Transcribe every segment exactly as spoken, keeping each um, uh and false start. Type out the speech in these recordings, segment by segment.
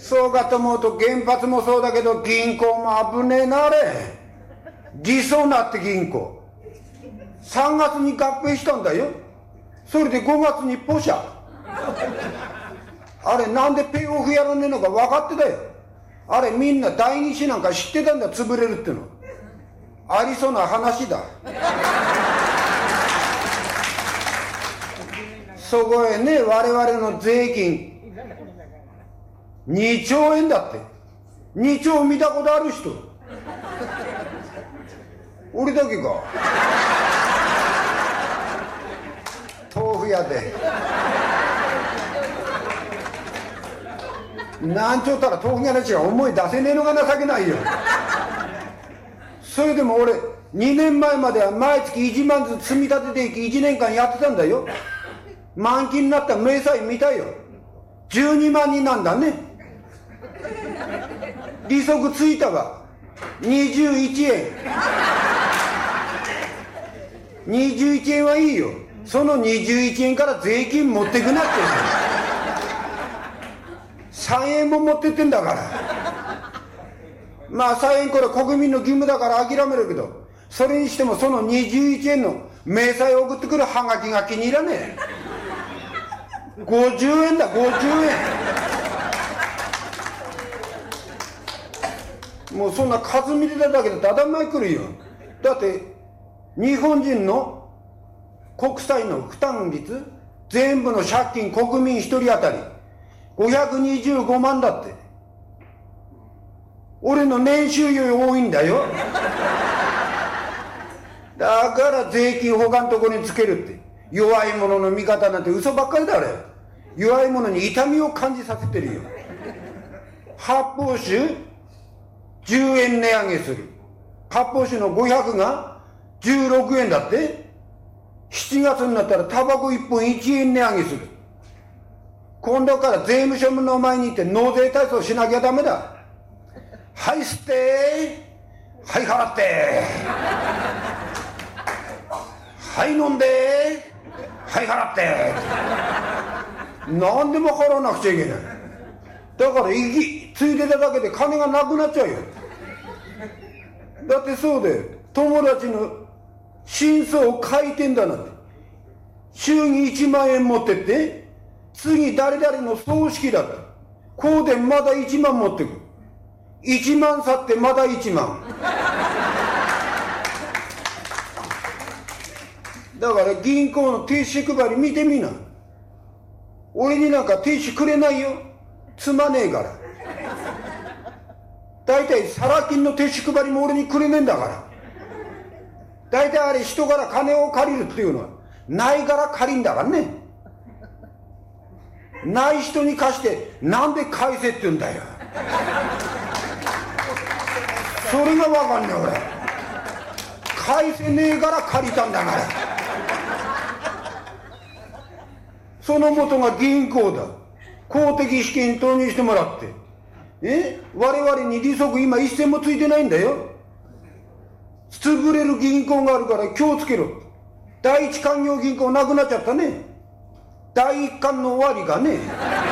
そうかと思うと原発もそうだけど銀行も危ねえなあれ。りそうなって銀行さんがつに合併したんだよ。それでごがつにポシャ。あれなんでペイオフやらねえのか分かってたよ。あれみんな第二子なんか知ってたんだ、潰れるっての。ありそうな話だ。そこへね、我々の税金にちょうえんだって。にちょう見たことある人俺だけか。豆腐屋でなんちょったら豆腐屋の血が思い出せねえのが情けないよ。それでも俺にねんまえまでは毎月いちまんずつ積み立てていきいちねんかんやってたんだよ。満期になった明細見たよ。じゅうにまんにんなんだね。利息ついたがにじゅういちえん。にじゅういちえんはいいよ。そのにじゅういちえんから税金持ってくなってさんえんも持ってってんだから。まあさんえんこれ国民の義務だから諦めるけど、それにしてもそのにじゅういちえんの明細を送ってくるハガキが気に入らねえ。ごじゅうえんだ、ごじゅうえん。もうそんな数見てただけでただまいくるよ。だって日本人の国債の負担率、全部の借金国民一人当たりごひゃくにじゅうごまんだって。俺の年収より多いんだよ。だから税金他のとこにつけるって。弱い者の味方なんて嘘ばっかりだあれ。弱い者に痛みを感じさせてるよ。発泡酒じゅうえん値上げする。発泡酒のごひゃくがじゅうろくえんだって。しちがつになったらタバコいっぽんいちえん値上げする。今度から税務署の前に行って納税体操しなきゃダメだ。はい吸ってはい払ってはい飲んではい払って。何でも払わなくちゃいけない。だから息ついてただけで金がなくなっちゃうよ。だってそうで友達の真相を書いてんだなんて。週にいちまんえん持ってって次誰々の葬式だった。こうでまだいちまん持ってく。いちまん去ってまだいちまん。だから銀行の停止配り見てみな。俺になんか停止くれないよ。つまねえから。大体サラ金の停止配りも俺にくれねえんだから。大体あれ人から金を借りるっていうのはないから借りんだからね。ない人に貸してなんで返せって言うんだよ。それが分かんねえ俺。返せねえから借りたんだから。その元が銀行だ。公的資金投入してもらってえ我々に利息今一銭もついてないんだよ。潰れる銀行があるから気をつけろ。第一勧業銀行なくなっちゃったね。第一巻の終わりがね。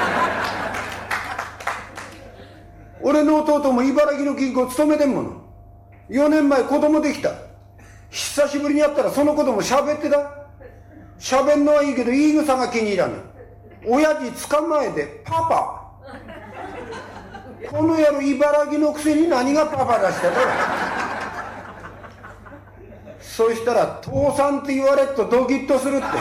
俺の弟も茨城の銀行勤めてんもの。よねんまえ子供できた。久しぶりに会ったらその子供喋ってた。喋んのはいいけど言い草が気に入らない。親父捕まえてパパ。この野郎茨城のくせに何がパパだしたと。そしたら父さんって言われるとドキッとするって。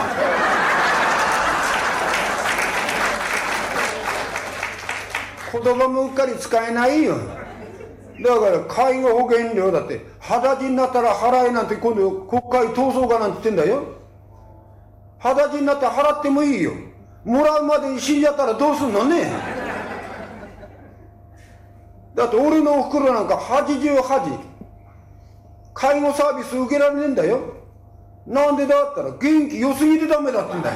言葉もうっかり使えないよ。だから介護保険料だって二十歳になったら払えなんて今度国会闘争かなんて言ってんだよ。二十歳になったら払ってもいいよ。もらうまでに死んじゃったらどうすんのね。だって俺のおふくろなんかはちじゅうはち。介護サービス受けられねえんだよ。なんでだったら元気良すぎてダメだってんだよ。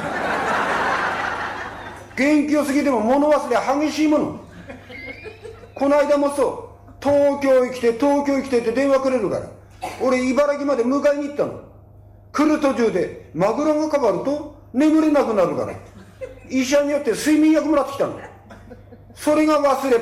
元気良すぎても物忘れ激しいもの。この間もそう東京へ来て東京へ来てって電話くれるから俺茨城まで迎えに行ったの。来る途中でマグロがかかると眠れなくなるから医者によって睡眠薬もらってきたの。それが忘れ